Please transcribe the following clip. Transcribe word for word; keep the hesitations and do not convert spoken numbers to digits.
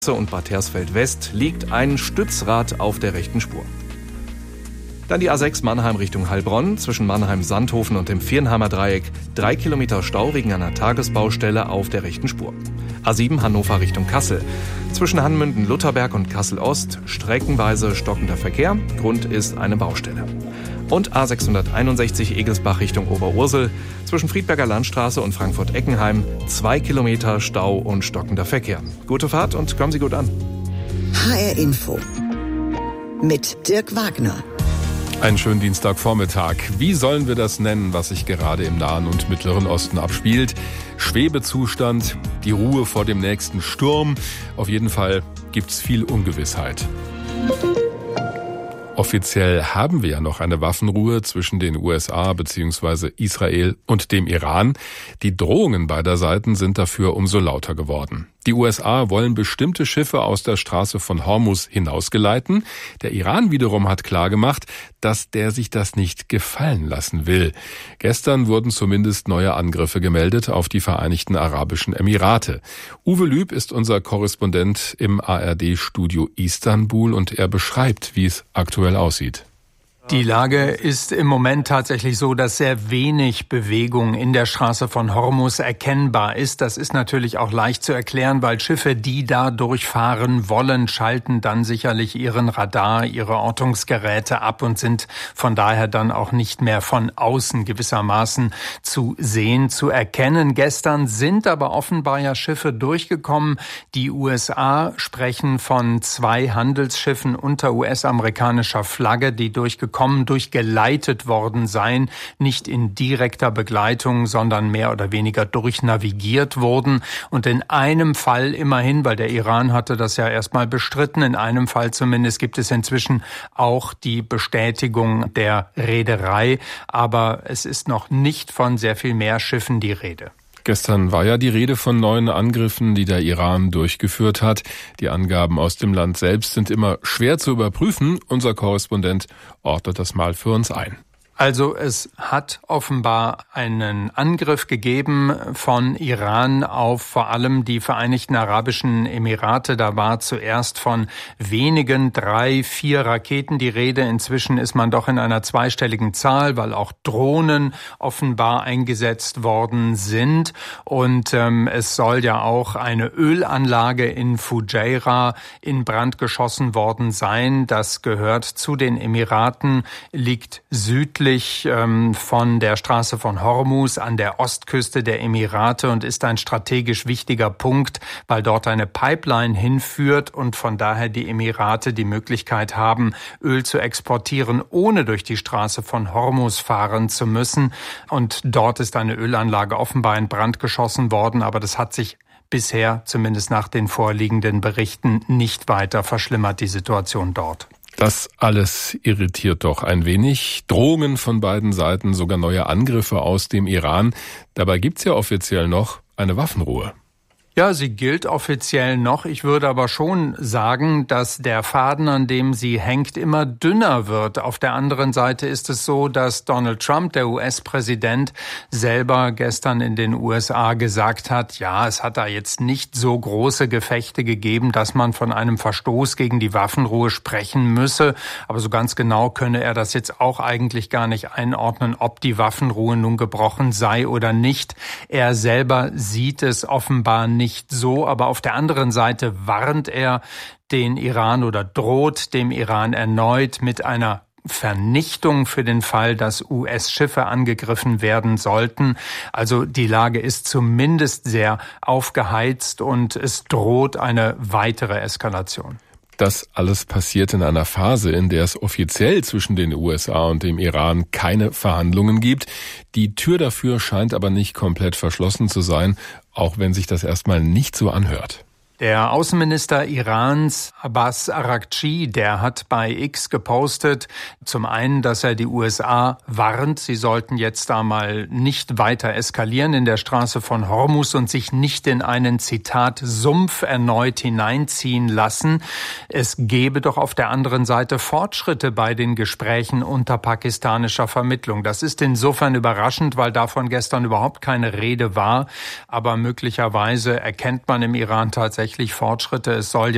und Bad Hersfeld West liegt ein Stützrad auf der rechten Spur. Dann die A sechs Mannheim Richtung Heilbronn, zwischen Mannheim-Sandhofen und dem Viernheimer Dreieck, drei Kilometer Stau wegen einer Tagesbaustelle auf der rechten Spur. A sieben Hannover Richtung Kassel, zwischen Hanmünden-Lutherberg und Kassel-Ost, streckenweise stockender Verkehr, Grund ist eine Baustelle. Und A sechshunderteinundsechzig Egelsbach Richtung Oberursel, zwischen Friedberger Landstraße und Frankfurt-Eckenheim, zwei Kilometer Stau und stockender Verkehr. Gute Fahrt und kommen Sie gut an. H R Info mit Dirk Wagner. Einen schönen Dienstagvormittag. Wie sollen wir das nennen, was sich gerade im Nahen und Mittleren Osten abspielt? Schwebezustand, die Ruhe vor dem nächsten Sturm. Auf jeden Fall gibt's viel Ungewissheit. Offiziell haben wir ja noch eine Waffenruhe zwischen den U S A bzw. Israel und dem Iran. Die Drohungen beider Seiten sind dafür umso lauter geworden. Die U S A wollen bestimmte Schiffe aus der Straße von Hormuz hinausgeleiten. Der Iran wiederum hat klargemacht, dass der sich das nicht gefallen lassen will. Gestern wurden zumindest neue Angriffe gemeldet auf die Vereinigten Arabischen Emirate. Uwe Lüb ist unser Korrespondent im A R D-Studio Istanbul und er beschreibt, wie es aktuell aussieht. Die Lage ist im Moment tatsächlich so, dass sehr wenig Bewegung in der Straße von Hormuz erkennbar ist. Das ist natürlich auch leicht zu erklären, weil Schiffe, die da durchfahren wollen, schalten dann sicherlich ihren Radar, ihre Ortungsgeräte ab und sind von daher dann auch nicht mehr von außen gewissermaßen zu sehen, zu erkennen. Gestern sind aber offenbar ja Schiffe durchgekommen. Die U S A sprechen von zwei Handelsschiffen unter U S-amerikanischer Flagge, die durchgekommen durchgeleitet worden seien, nicht in direkter Begleitung, sondern mehr oder weniger durchnavigiert wurden. Und in einem Fall immerhin, weil der Iran hatte das ja erstmal bestritten, in einem Fall zumindest gibt es inzwischen auch die Bestätigung der Reederei. Aber es ist noch nicht von sehr viel mehr Schiffen die Rede. Gestern war ja die Rede von neuen Angriffen, die der Iran durchgeführt hat. Die Angaben aus dem Land selbst sind immer schwer zu überprüfen. Unser Korrespondent ordnet das mal für uns ein. Also es hat offenbar einen Angriff gegeben von Iran auf vor allem die Vereinigten Arabischen Emirate. Da war zuerst von wenigen, drei, vier Raketen die Rede. Inzwischen ist man doch in einer zweistelligen Zahl, weil auch Drohnen offenbar eingesetzt worden sind. Und ähm, es soll ja auch eine Ölanlage in Fujairah in Brand geschossen worden sein. Das gehört zu den Emiraten, liegt südlich von der Straße von Hormuz an der Ostküste der Emirate und ist ein strategisch wichtiger Punkt, weil dort eine Pipeline hinführt und von daher die Emirate die Möglichkeit haben, Öl zu exportieren, ohne durch die Straße von Hormuz fahren zu müssen. Und dort ist eine Ölanlage offenbar in Brand geschossen worden, aber das hat sich bisher, zumindest nach den vorliegenden Berichten, nicht weiter verschlimmert, die Situation dort. Das alles irritiert doch ein wenig. Drohungen von beiden Seiten, sogar neue Angriffe aus dem Iran. Dabei gibt's ja offiziell noch eine Waffenruhe. Ja, sie gilt offiziell noch. Ich würde aber schon sagen, dass der Faden, an dem sie hängt, immer dünner wird. Auf der anderen Seite ist es so, dass Donald Trump, der U S-Präsident, selber gestern in den U S A gesagt hat, ja, es hat da jetzt nicht so große Gefechte gegeben, dass man von einem Verstoß gegen die Waffenruhe sprechen müsse. Aber so ganz genau könne er das jetzt auch eigentlich gar nicht einordnen, ob die Waffenruhe nun gebrochen sei oder nicht. Er selber sieht es offenbar nicht. Nicht so, aber auf der anderen Seite warnt er den Iran oder droht dem Iran erneut mit einer Vernichtung für den Fall, dass U S-Schiffe angegriffen werden sollten. Also die Lage ist zumindest sehr aufgeheizt und es droht eine weitere Eskalation. Das alles passiert in einer Phase, in der es offiziell zwischen den U S A und dem Iran keine Verhandlungen gibt. Die Tür dafür scheint aber nicht komplett verschlossen zu sein, auch wenn sich das erstmal nicht so anhört. Der Außenminister Irans, Abbas Araghchi, der hat bei X gepostet, zum einen, dass er die U S A warnt, sie sollten jetzt da mal nicht weiter eskalieren in der Straße von Hormuz und sich nicht in einen, Zitat, Sumpf erneut hineinziehen lassen. Es gebe doch auf der anderen Seite Fortschritte bei den Gesprächen unter pakistanischer Vermittlung. Das ist insofern überraschend, weil davon gestern überhaupt keine Rede war, aber möglicherweise erkennt man im Iran tatsächlich Fortschritte. Es soll ja